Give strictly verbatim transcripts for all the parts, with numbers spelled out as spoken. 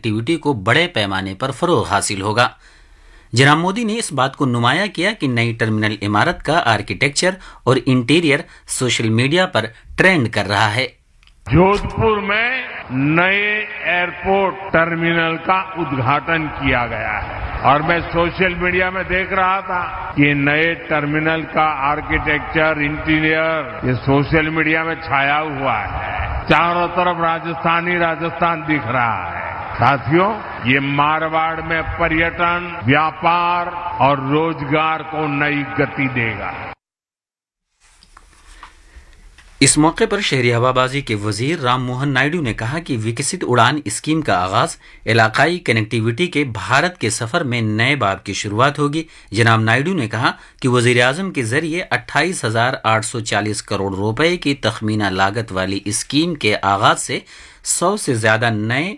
Connectivity کو بڑے پیمانے پر فروغ حاصل ہوگا۔ جناب مودی نے اس بات کو نمایاں کیا کہ نئی ٹرمینل عمارت کا آرکیٹیکچر اور انٹیریئر سوشل میڈیا پر ٹرینڈ کر رہا ہے۔ جودھپور میں نئے ایئرپورٹ ٹرمینل کا ادگھاٹن کیا گیا ہے اور میں سوشل میڈیا میں دیکھ رہا تھا کہ نئے ٹرمینل کا آرکیٹیکچر انٹیریئر یہ سوشل میڈیا میں چھایا ہوا ہے، چاروں طرف راجستھانی راجستھان دکھ رہا ہے۔ ساتھیوں، یہ مارواڑ میں پریٹن، ویاپار اور روزگار کو نئی گتی دے گا۔ اس موقع پر شہری ہوابازی کے وزیر رام موہن نائیڈو نے کہا کہ وکست اڑان اسکیم کا آغاز علاقائی کنیکٹیوٹی کے بھارت کے سفر میں نئے باب کی شروعات ہوگی۔ جناب نائیڈو نے کہا کہ وزیر اعظم کے ذریعے اٹھائیس ہزار آٹھ سو چالیس کروڑ روپے کی تخمینہ لاگت والی اسکیم کے آغاز سے سو سے زیادہ نئے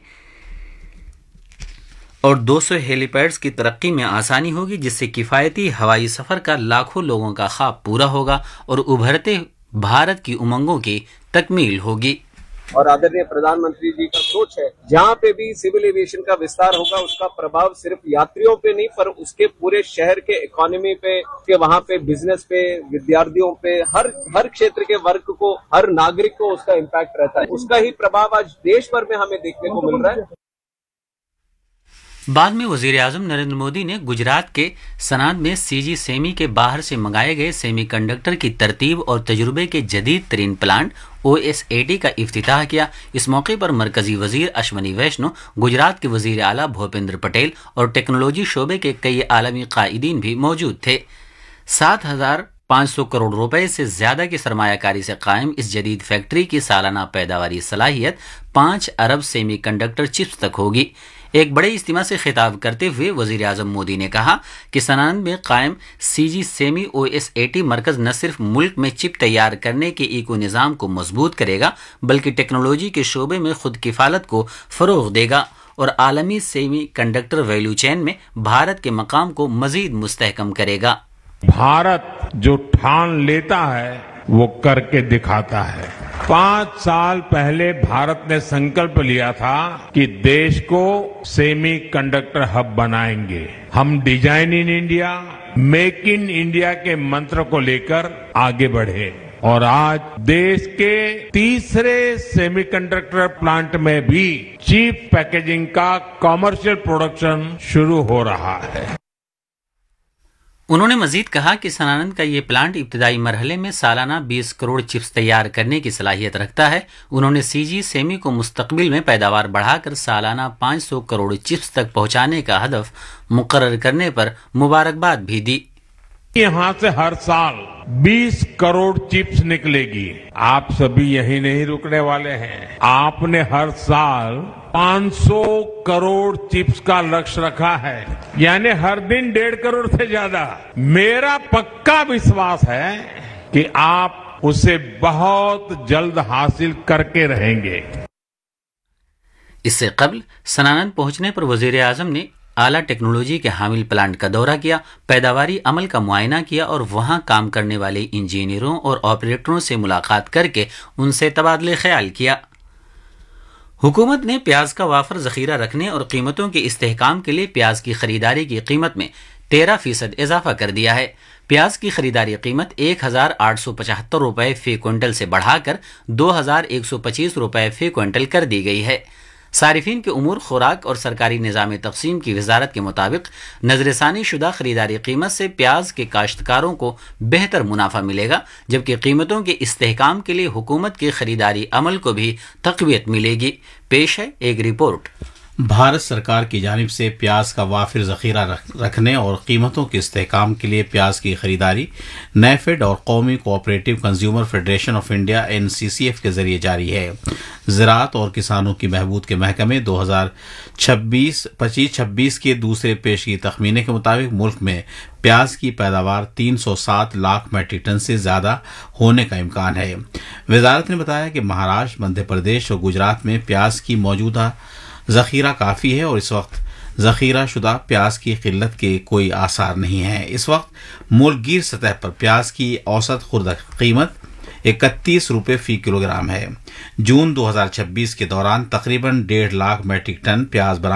اور دو سو ہیلی پیڈز کی ترقی میں آسانی ہوگی، جس سے کفایتی ہوائی سفر کا لاکھوں لوگوں کا خواب پورا ہوگا اور ابھرتے بھارت کی امنگوں کی تکمیل ہوگی۔ اور آدرنیہ پردھان منتری جی کا سوچ ہے جہاں پہ بھی سول ایویشن کا وستار ہوگا اس کا پربھاؤ صرف یاتریوں پہ نہیں پر اس کے پورے شہر کے اکانومی پہ، کہ وہاں پہ بزنس پہ، ودیارتھیوں پہ، ہر ہر چھیتر کے ورگ کو، ہر ناگرک کو اس کا امپیکٹ رہتا ہے۔ اس کا ہی پربھاؤ آج دیش بھر میں ہمیں دیکھنے کو مل رہا ہے۔ بعد میں وزیر اعظم نریندر مودی نے گجرات کے سناد میں سی جی سیمی کے باہر سے منگائے گئے سیمی کنڈکٹر کی ترتیب اور تجربے کے جدید ترین plant O S A T کا افتتاح کیا۔ اس موقع پر مرکزی وزیر اشونی ویشنو، گجرات کے وزیر اعلیٰ بھوپندر پٹیل اور ٹیکنالوجی شعبے کے کئی عالمی قائدین بھی موجود تھے۔ سات ہزار پانچ سو کروڑ روپے سے زیادہ کی سرمایہ کاری سے قائم اس جدید فیکٹری کی سالانہ پیداواری صلاحیت پانچ ارب سیمی کنڈکٹر چپس تک ہوگی۔ ایک بڑے اجتماع سے خطاب کرتے ہوئے وزیر اعظم مودی نے کہا کہ سنانند میں قائم سی جی semi O S A T مرکز نہ صرف ملک میں چپ تیار کرنے کے ایکو نظام کو مضبوط کرے گا بلکہ ٹیکنالوجی کے شعبے میں خود کفالت کو فروغ دے گا اور عالمی سیمی کنڈکٹر ویلیو چین میں بھارت کے مقام کو مزید مستحکم کرے گا۔ بھارت جو ٹھان لیتا ہے وہ کر کے دکھاتا ہے۔ پانچ سال پہلے بھارت نے سنکلپ لیا تھا کہ دیش کو سیمی کنڈکٹر ہب بنائیں گے۔ ہم design in India, make in India کے منتر کو لے کر آگے بڑھے اور آج دیش کے تیسرے سیمی کنڈکٹر پلانٹ میں بھی چیپ پیکیجنگ کا کمرشل پروڈکشن شروع ہو رہا ہے۔ انہوں نے مزید کہا کہ سنانند کا یہ پلانٹ ابتدائی مرحلے میں سالانہ بیس کروڑ چپس تیار کرنے کی صلاحیت رکھتا ہے۔ انہوں نے سی جی سیمی کو مستقبل میں پیداوار بڑھا کر سالانہ پانچ سو کروڑ چپس تک پہنچانے کا ہدف مقرر کرنے پر مبارکباد بھی دی۔ یہاں سے ہر سال بیس کروڑ چپس نکلے گی۔ آپ سبھی یہی نہیں رکنے والے ہیں، آپ نے ہر سال پانچ سو کروڑ چپس کا لکش رکھا ہے، یعنی ہر دن ڈیڑھ کروڑ سے زیادہ۔ میرا پکا وشواس ہے کہ آپ اسے بہت جلد حاصل کر کے رہیں گے۔ اس سے قبل سنانند پہنچنے پر وزیر اعظم نے اعلیٰ ٹیکنالوجی کے حامل پلانٹ کا دورہ کیا، پیداواری عمل کا معائنہ کیا اور وہاں کام کرنے والے انجینئروں اور آپریٹروں سے ملاقات کر کے ان سے تبادلہ خیال کیا۔ حکومت نے پیاز کا وافر ذخیرہ رکھنے اور قیمتوں کے استحکام کے لیے پیاز کی خریداری کی قیمت میں تیرہ فیصد اضافہ کر دیا ہے۔ پیاز کی خریداری قیمت ایک ہزار آٹھ سو پچہتر روپے فی کوئنٹل سے بڑھا کر دو ہزار ایک سو پچیس روپے فی کوئنٹل کر دی گئی ہے۔ صارفین کے امور، خوراک اور سرکاری نظام تقسیم کی وزارت کے مطابق نظر ثانی شدہ خریداری قیمت سے پیاز کے کاشتکاروں کو بہتر منافع ملے گا، جبکہ قیمتوں کے استحکام کے لیے حکومت کے خریداری عمل کو بھی تقویت ملے گی۔ پیش ہے ایک رپورٹ۔ بھارت سرکار کی جانب سے پیاز کا وافر ذخیرہ رکھنے اور قیمتوں کے استحکام کے لیے پیاز کی خریداری نیفیڈ اور قومی cooperative consumer federation of India N C C F کے ذریعے جاری ہے۔ زراعت اور کسانوں کی بہبود کے محکمے دو ہزار چھبیس پچیس چھبیس کے دوسرے پیشگی تخمینے کے مطابق ملک میں پیاز کی پیداوار تین سو سات لاکھ میٹرک ٹن سے زیادہ ہونے کا امکان ہے۔ وزارت نے بتایا کہ مہاراشٹر، مدھیہ پردیش اور گجرات میں پیاز کی موجودہ ذخیرہ کافی ہے اور اس وقت ذخیرہ شدہ پیاز کی قلت کے کوئی آثار نہیں ہیں۔ اس وقت ملک گیر سطح پر پیاز کی اوسط خوردہ قیمت اکتیس روپے فی کلو گرام ہے۔ جون دو ہزار چھبیس کے دوران تقریباً ڈیڑھ لاکھ میٹرک ٹن پیاز برآمد